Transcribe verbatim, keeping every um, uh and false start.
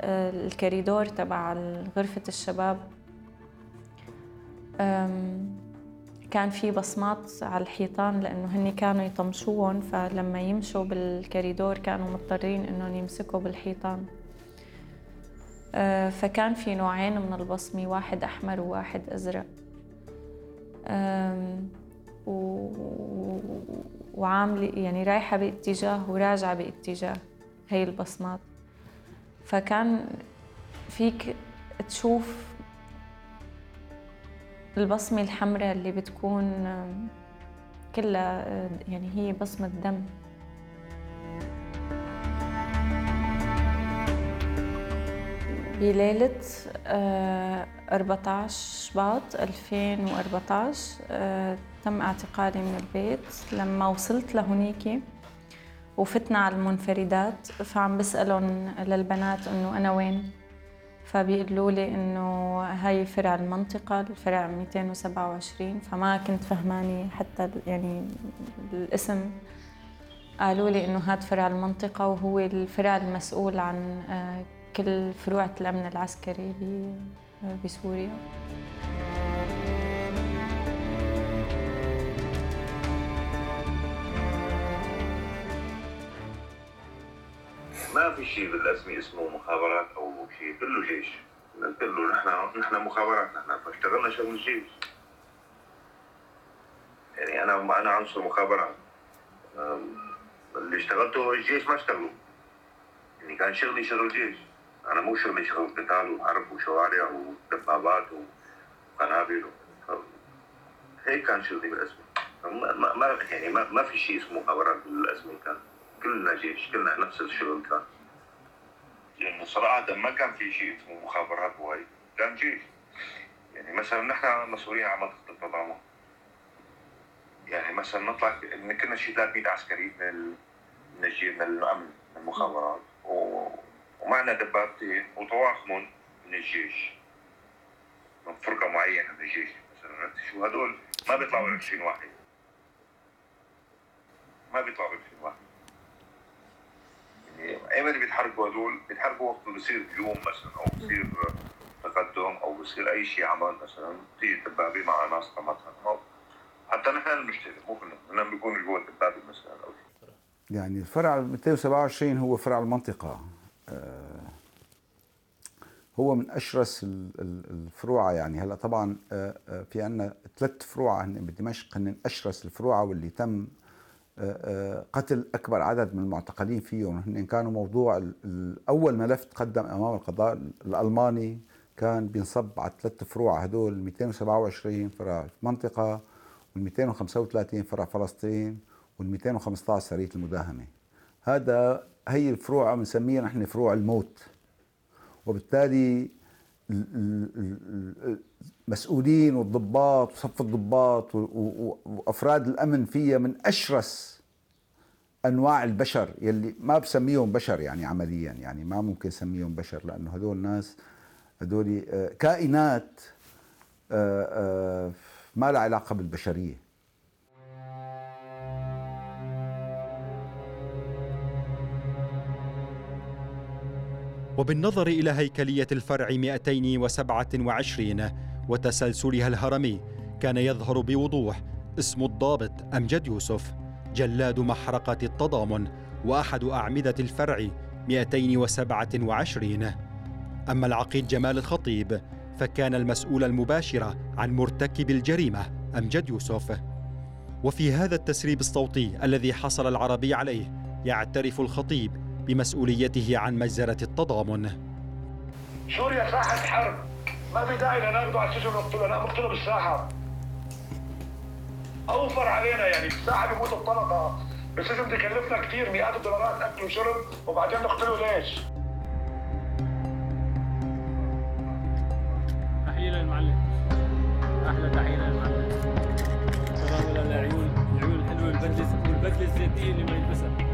الكريدور تبع غرفة الشباب كان في بصمات على الحيطان لأنه هني كانوا يطمشوهم، فلما يمشوا بالكريدور كانوا مضطرين إنهم يمسكوا بالحيطان. فكان في نوعين من البصمة، واحد أحمر وواحد أزرق، وعاملة يعني رايحة باتجاه وراجعة باتجاه هي البصمات. فكان فيك تشوف البصمة الحمراء اللي بتكون كلها يعني هي بصمة دم. بليلة أربعة عشر شباط ألفين وأربعة عشر تم اعتقالي من البيت. لما وصلت لهونيك وفتنا على المنفردات، فعم بسألهم للبنات إنه أنا وين، فبيقولوا لي إنه هاي فرع المنطقة، الفرع مئتين وسبعة وعشرين. فما كنت فهماني حتى يعني الاسم. قالوا لي إنه هاد فرع المنطقة وهو الفرع المسؤول عن كل فروع الأمن العسكري بسوريا. ما في شيء بالاسمي اسمه مخابرات او شيء، كله جيش. كله نحن نحن مخابرات، نحن فاشتغلنا شغل الجيش. يعني انا انا عنصر مخابرات، اللي اشتغلته الجيش ما اشتغلوا. يعني كان شغلي شغل جيش، انا مو شغلي شغل قتال وحرب وشوارع ودبابات وقنابل. هيك كان شغلي بالاسمي. ما ما يعني ما, ما في شيء اسمه مخابرات بالاسمي، كان كلنا جيش، كلنا نفس الشغل كان. يعني صراحة ما كان في شيء اسمه مخابرات وهي، كان جيش. يعني مثلا نحن مسؤولين عن منطقة التضامن. يعني مثلا نطلع كنا شيء ثلاثمئة عسكري من من الجيش من الأمن من المخابرات، ومعنا دبابتين وطواقم من الجيش من فرقة معينة من الجيش. مثلا شو هدول ما بيطلعوا عشرين واحد، ما بيطلعوا عشرين واحد. يعني ايمن اللي بيتحركوا هدول بيتحركوا وقت بصير هجوم مثلا، او بصير تقدم، او بصير اي شيء عمل مثلا، بتيجي الدبابه مع ناس مثلا. حتى نحن المشكله مو كلنا بنكون جوا الدبابه مثلا او شيء. يعني الفرع مئتين وسبعة وعشرين هو فرع المنطقه، هو من اشرس الفروع. يعني هلا طبعا في عندنا ثلاث فروع هن بدمشق، هن اشرس الفروع واللي تم قتل أكبر عدد من المعتقلين فيهم. هن كانوا موضوع الأول ملف تقدم أمام القضاء الألماني كان بينصب على ثلاث فروع هدول، مئتين وسبعة وعشرين فرع المنطقة، وال مئتين وخمسة وثلاثين فرع فلسطين، وال مئتين وخمسة عشر سرية المداهمة. هذا هي الفروع بنسميها نحن فروع الموت. وبالتالي المسؤولين والضباط وصف الضباط وأفراد الأمن فيها من أشرس أنواع البشر، يلي ما بسميهم بشر يعني عمليا، يعني ما ممكن سميهم بشر، لأنه هدول ناس، هدول كائنات ما لها علاقة بالبشرية. وبالنظر إلى هيكلية الفرع مئتين وسبعة وعشرين وتسلسلها الهرمي، كان يظهر بوضوح اسم الضابط أمجد يوسف، جلاد محرقة التضامن وأحد أعمدة الفرع مئتين وسبعة وعشرين. أما العقيد جمال الخطيب فكان المسؤول المباشر عن مرتكب الجريمة أمجد يوسف. وفي هذا التسريب الصوتي الذي حصل العربي عليه يعترف الخطيب بمسؤوليته عن مجزرة التضامن. سوريا ساحة حرب، ما في داعي لناخده على السجن ونقتله، لا نقتله بالساحة. أوفر علينا يعني بالساحة بيموت الطلقة، بالسجن تكلفنا كثير مئات الدولارات أكل وشرب، وبعدين نقتله ليش؟ تحية للمعلم، أحلى تحية للمعلم. سلام للعيون، العيون الحلوة والبدلة والبدلة الزيتية اللي ما يلبسها.